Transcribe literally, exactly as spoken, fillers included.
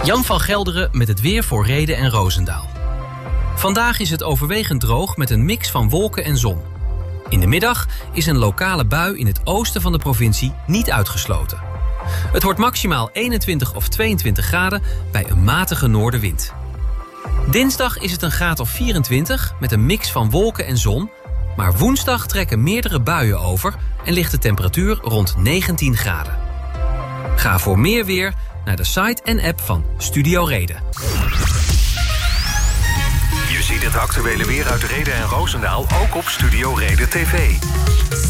Jan van Gelderen met het weer voor Rheden en Roosendaal. Vandaag is het overwegend droog met een mix van wolken en zon. In de middag is een lokale bui in het oosten van de provincie niet uitgesloten. Het wordt maximaal eenentwintig of tweeëntwintig graden bij een matige noordenwind. Dinsdag is het een graad of vierentwintig met een mix van wolken en zon. Maar woensdag trekken meerdere buien over en ligt de temperatuur rond negentien graden. Ga voor meer weer naar de site en app van Studio Reden. Je ziet het actuele weer uit Rheden en Roosendaal ook op Studio Reden T V.